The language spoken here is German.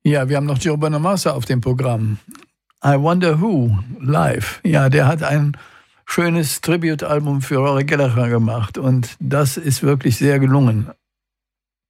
Ja, wir haben noch Joe Bonamassa auf dem Programm. I Wonder Who, live. Ja, der hat ein schönes Tribute-Album für Rory Gallagher gemacht und das ist wirklich sehr gelungen.